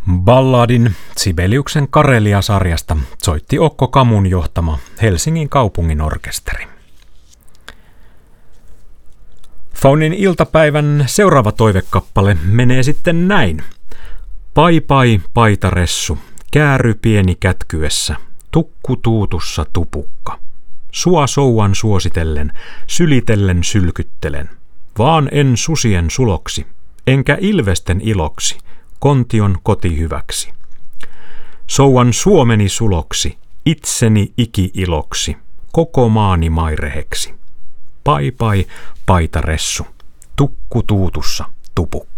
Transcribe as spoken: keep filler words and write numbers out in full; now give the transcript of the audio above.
Balladin Sibeliuksen Karelia-sarjasta soitti Okko Kamun johtama Helsingin kaupungin orkesteri. Faunin iltapäivän seuraava toivekappale menee sitten näin. Pai pai paitaressu, kääry pieni kätkyessä, tukku tuutussa tupukka. Sua souan suositellen, sylitellen sylkyttelen. Vaan en susien suloksi, enkä ilvesten iloksi, kontion kotihyväksi. Souan Suomeni suloksi, itseni iki-iloksi, koko maani maireheksi. Pai pai paitaressu, tukku tuutussa tupukka.